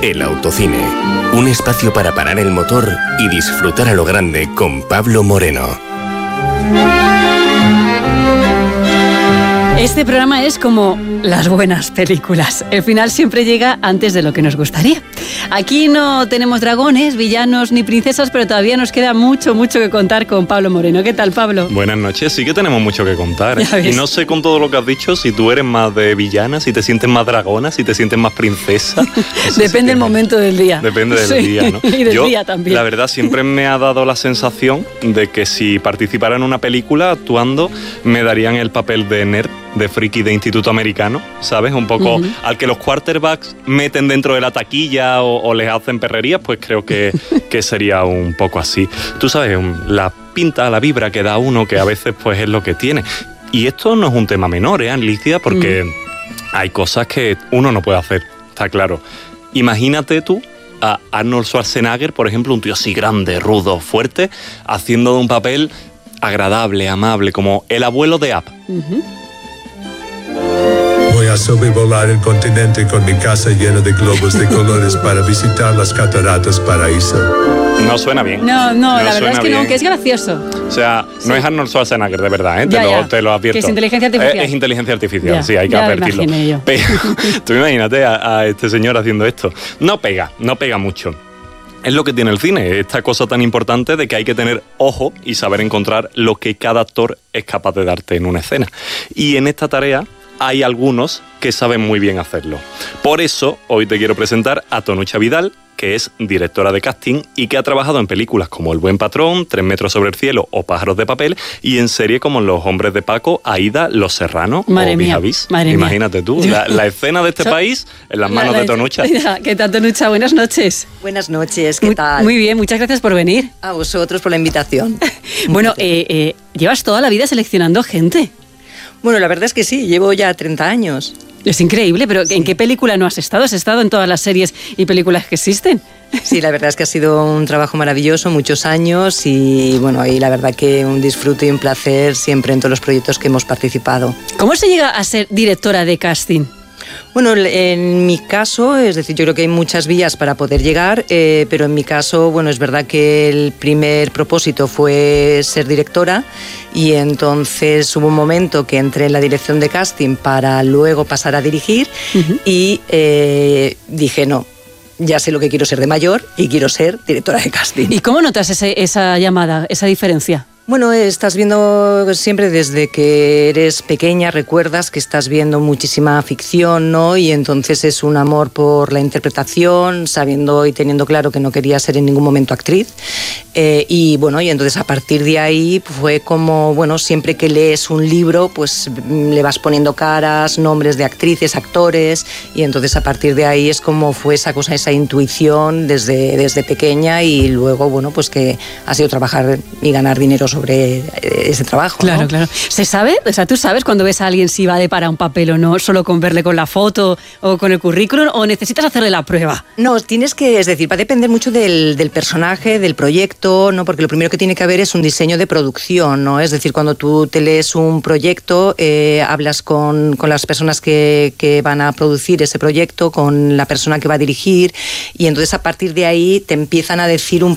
El Autocine, un espacio para parar el motor y disfrutar a lo grande con Pablo Moreno. Este programa es como las buenas películas. El final siempre llega antes de lo que nos gustaría. Aquí no tenemos dragones, villanos ni princesas, pero todavía nos queda mucho que contar con Pablo Moreno. ¿Qué tal, Pablo? Buenas noches, sí que tenemos mucho que contar. Y no sé con todo lo que has dicho si tú eres más de villana, si te sientes más dragona, si te sientes más princesa. Depende del momento del día. Depende del día, ¿no? Y del día también. La verdad, siempre me ha dado la sensación de que si participara en una película actuando, me darían el papel de nerd, de friki de instituto americano, ¿sabes? Un poco al que los quarterbacks meten dentro de la taquilla o les hacen perrerías, pues creo que sería un poco así. Tú sabes, la pinta, la vibra que da uno, que a veces pues es lo que tiene. Y esto no es un tema menor, Alicia, porque hay cosas que uno no puede hacer, está claro. Imagínate tú a Arnold Schwarzenegger, por ejemplo, un tío así grande, rudo, fuerte, haciendo de un papel agradable, amable, como el abuelo de App. Voy a sobrevolar el continente con mi casa llena de globos de colores para visitar las cataratas Paraíso. No suena bien. No, la verdad es que bien. no, que es gracioso. O sea, no es Arnold Schwarzenegger, de verdad, ¿eh? Te lo advierto. Que es inteligencia artificial. Es inteligencia artificial, Ya, sí, hay que ya advertirlo. lo imaginé yo. Pero tú imagínate a este señor haciendo esto. No pega mucho. Es lo que tiene el cine, esta cosa tan importante de que hay que tener ojo y saber encontrar lo que cada actor es capaz de darte en una escena. Y en esta tarea hay algunos que saben muy bien hacerlo. Por eso, hoy te quiero presentar a Tonucha Vidal, que es directora de casting y que ha trabajado en películas como El Buen Patrón, 3 metros sobre el cielo o Pájaros de papel, y en serie como Los Hombres de Paco, Aída, Los Serranos o Vis a Vis. Imagínate tú, la escena de este país en las manos de Tonucha. ¿Qué tal, Tonucha? Buenas noches. Buenas noches, ¿qué tal? Muy bien, muchas gracias por venir. A vosotros por la invitación. Bueno, llevas toda la vida seleccionando gente. Bueno, la verdad es que sí, llevo ya 30 años. Es increíble, pero ¿en qué película no has estado? ¿Has estado en todas las series y películas que existen? Sí, la verdad es que ha sido un trabajo maravilloso, muchos años y bueno, y la verdad que un disfrute y un placer siempre en todos los proyectos que hemos participado. ¿Cómo se llega a ser directora de casting? Bueno, en mi caso, es decir, yo creo que hay muchas vías para poder llegar, pero en mi caso, bueno, es verdad que el primer propósito fue ser directora y entonces hubo un momento que entré en la dirección de casting para luego pasar a dirigir y dije no. Ya sé lo que quiero ser de mayor y quiero ser directora de casting. ¿Y cómo notas esa llamada, esa diferencia? Bueno, estás viendo siempre desde que eres pequeña, recuerdas que estás viendo muchísima ficción, ¿no? Y entonces es un amor por la interpretación, sabiendo y teniendo claro que no quería ser en ningún momento actriz. Y bueno, y entonces a partir de ahí fue como, bueno, siempre que lees un libro, pues le vas poniendo caras, nombres de actrices, actores, y entonces a partir de ahí es como fue esa cosa, esa intuición desde pequeña y luego, bueno, pues que ha sido trabajar y ganar dinero sobre ese trabajo. Claro, ¿no? claro. ¿Se sabe? O sea, ¿tú sabes cuando ves a alguien si vale para un papel o no, solo con verle con la foto o con el currículum, o necesitas hacerle la prueba? No, tienes que, es decir, va a depender mucho del personaje, del proyecto, ¿no? Porque lo primero que tiene que haber es un diseño de producción, ¿no? Es decir, cuando tú te lees un proyecto, hablas con las personas que van a producir ese proyecto, con la persona que va a dirigir, y entonces a partir de ahí te empiezan a decir un